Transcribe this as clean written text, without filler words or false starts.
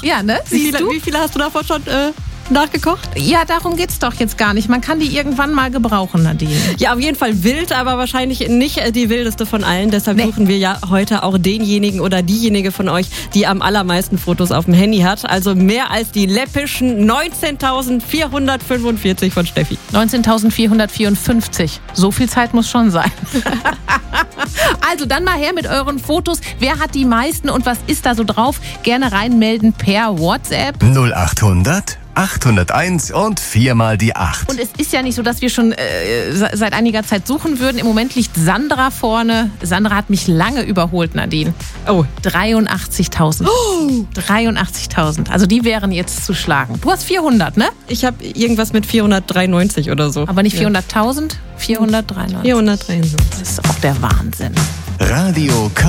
auch. Ja, ne? Wie viele hast du davon schon nachgekocht? Ja, darum geht's doch jetzt gar nicht. Man kann die irgendwann mal gebrauchen, Nadine. Ja, auf jeden Fall wild, aber wahrscheinlich nicht die wildeste von allen. Deshalb suchen wir ja heute auch denjenigen oder diejenige von euch, die am allermeisten Fotos auf dem Handy hat. Also mehr als die läppischen 19.445 von Steffi. 19.454. So viel Zeit muss schon sein. Also dann mal her mit euren Fotos. Wer hat die meisten und was ist da so drauf? Gerne reinmelden per WhatsApp. 0800 801 und 4 mal die 8. Und es ist ja nicht so, dass wir schon seit einiger Zeit suchen würden. Im Moment liegt Sandra vorne. Sandra hat mich lange überholt, Nadine. Oh. 83.000. Oh. 83.000. Also die wären jetzt zu schlagen. Du hast 400, ne? Ich habe irgendwas mit 493 oder so. Aber nicht 400.000? 493. 493. Das ist auch der Wahnsinn. Radio K.